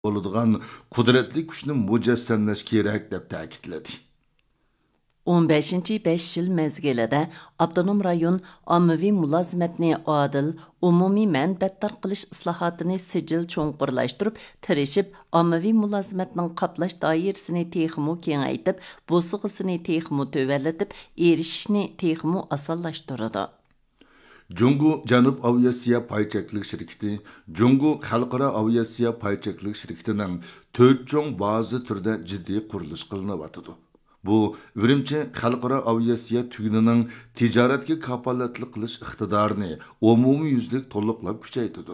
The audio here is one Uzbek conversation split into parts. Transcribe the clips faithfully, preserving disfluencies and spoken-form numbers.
bo'ladigan qudratli kuchni mujassamlash kerak deb ta'kidladi. o'n beshinchi besh yil mezgilida avtonom rayon ommaviy mulozimatni odil, umumiy manfaatdor qilish islohotini sijil cho'nqurlashtirib, tirishib, ommaviy mulozimatning qoplash doirasini texmu kengaytib, bo'sig'isini texmu tövallatib, erishishni texmu osonlashtirdi. Jungu Janub Aviasiya payçaklık şirketi, Jungu Xalqaro Aviasiya payçaklık şirketining to'rt cho'ng bazi turda jiddiy qurilish qilinyapti. Bu Urumchi Xalqaro Aviasiya tugunining tijoratga kafolatli qilish iqtidorini umumiy yuzlik to'liqlab kuchaytirdi.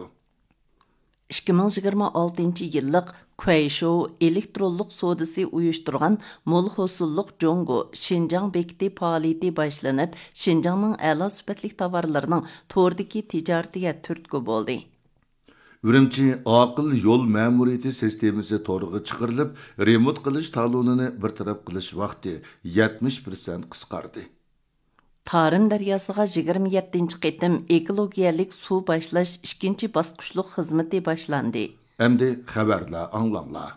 ikki ming yigirma oltinchi yillik Kuayshow elektronlik sodasi uyushtirgan mo'l hosullik Jongo Şinjan bekiti faoliyati boshlanib, Şinjanning a'lo sifatli tovarlarining tordagi tijoratiga turtki bo'ldi. Urumchi aql yo'l ma'muriyati sistemasi to'g'ri chiqarilib, remont qilish talonini bartaraf qilish vaqti yetmish foiz qisqardi. Tarım daryosiga yigirma yettinchi qitim ekologiyalik suv boshlash ikkinchi bosqichlik xizmati boshlandi. Endi xabarlar anglanglar.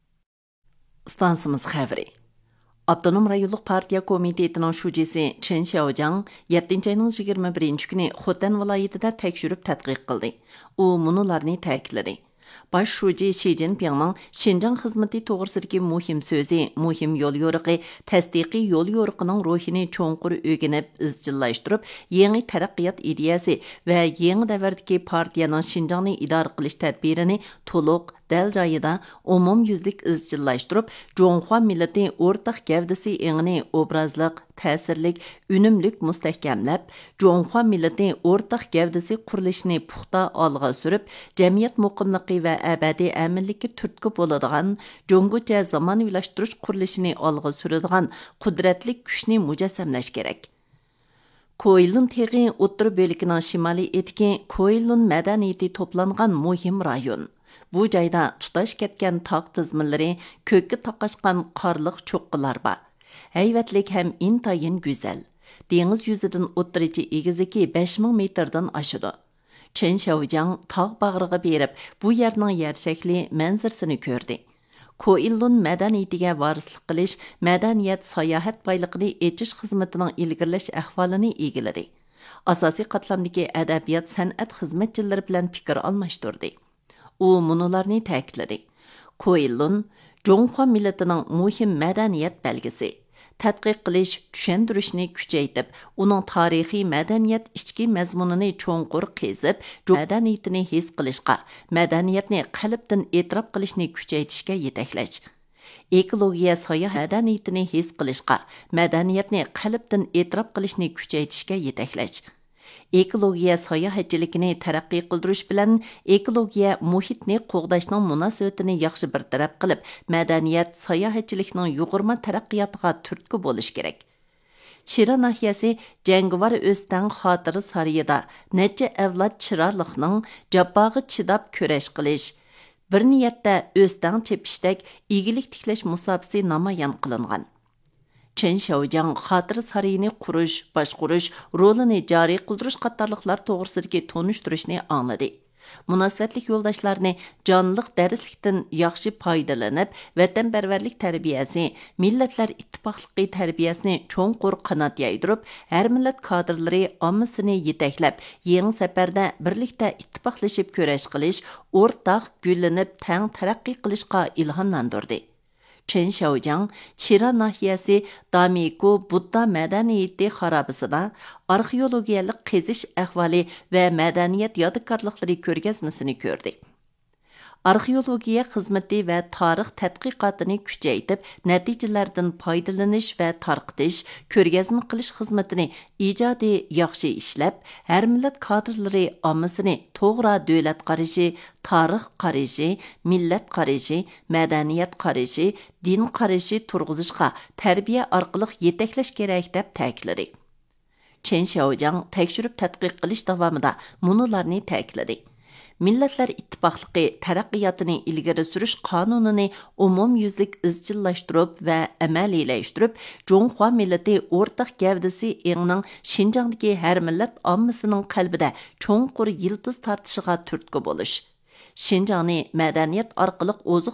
Stansimiz xabari. Avtonom rayonluq partiya komitetining shujisi Chen Xiaojang yettinchi ayning yigirma birinchi kuni Xotan viloyatida tekshirib tadqiq qildi. U munolarni ta'kidladi. Baş şuji Xi Jinpingning Şinjan xizmati to'g'risidagi muhim so'zi, muhim yo'l yo'riqi, tasdiqiy yo'l yo'riqining ruhini cho'nqur o'rganib, izchillashtirib, yangi taraqqiyot ideyasi va yangi davrdagi partiyaning Şinjanni idora qilish tadbirini to'liq dal joyida umumyuzlik izchillashtirib, Jonghua millati o'rtaq gavdasi engini obrazliq, ta'sirlik, unumlik mustahkamlab, Jonghua millati o'rtaq gavdasi qurilishini puxta olg'a surib, jamiyat muqimligi va abadiy aminlikka turtki bo'ladigan, Jongocha zamonaviylashtirish qurilishini olg'a suradigan qudratli kuchni mujassamlash kerak. Koilun teg'i o'ttir bo'likining shimoliy etki Koilun madaniyati to'plangan muhim rayon. Bu joyda tutash ketgan tog' tizminlari, ko'kka taqashgan qorliq cho'qqilar bor. Hayvatlik ham intayin go'zal. Dengiz yuzidan o'ttirichi egizligi besh ming metrdan oshadi. Chen Xiaojang tog' bag'riga berib, bu yerning yer shakli manzarasini ko'rdi. Koilun madaniyatiga varislik qilish, madaniyat sayohat boyligini echish xizmatining ilgirlash ahvolini egiladi. Asosiy qatlamdagi adabiyot san'at xizmatchilari bilan fikr almashtirdi. U munolarni ta'kidladi. Koilun Jonghua millatining muhim madaniyat belgisi. Tadqiq qilish, tushuntirishni kuchaytirib, uning tarixiy madaniyat ichki mazmunini cho'nqur qezib, madaniyatini his qilishga, madaniyatni qalbdan e'tirof qilishni kuchaytirishga yetaklash. Ekologiya soya madaniyatini his qilishga, madaniyatni qalbdan e'tirof qilishni kuchaytirishga yetaklash. Ekologiya sayohatchiligini taraqqiy qildirish bilan ekologiya muhitni qo'g'dashning munosabatini yaxshi bartaraf qilib, madaniyat sayohatchilikning yuqurma taraqqiyotiga turtki bo'lish kerak. Chira nahiyasi Jangivar O'stan xotiri sarayida necha avlod chiraliqning jabog'i chidab kurash qilish, bir niyatda O'stan chepishdek igilik tiklash musobaqasi namoyon qilingan. Chen Xiaojang xotira sarayini qurish, boshqurish, rolini joriy qildirish qatorliqlar to'g'risidagi tonishtirishni angladi. Munosabatli yo'ldoshlarni jonliq darslikdan yaxshi foydalanib, vatanparvarlik tarbiyasi, millatlar ittifoqligi tarbiyasini cho'nqur qanot yaydirib, har millat kadrlari ommasini yetaklab, yangi safarda birlikda ittifoqlashib kurash qilish, o'rtaq gullanib, tang taraqqiy qilishga ilhomlantirdi. Chen Xiaojang Chira nahiyasi Damiku Budda madaniyati xarobasida arxeologiyalik qazish ahvoli va madaniyat yodgorliklari ko'rgazmasini ko'rdi. Arxeologiya xizmati va tarix tadqiqotini kuchaytirib, natijalardan foydalanish va tarqitish, ko'rgazma qilish xizmatini ijodiy yaxshi ishlab, har millat kadrlari ommasini to'g'ri davlat qarashi, tarix qarashi, millat qarashi, madaniyat qarashi, din qarashi turg'izishga tarbiya orqali yetaklash kerak deb ta'kidladi. Chen Xiaojang tekshirib tadqiq qilish davomida munolarni ta'kidladi. Millatlar ittifoqligi taraqqiyotini ilgari surish qonunini umumyuzlik izchillashtirib va amaliylashtirib, Jonghua millati o'rtaq gavdasi engning Şinjandagi har millat ommasining qalbida cho'nqur yildiz tortishiga turtki bo'lish. Şinjanı mədəniyyət arqılıq ozuq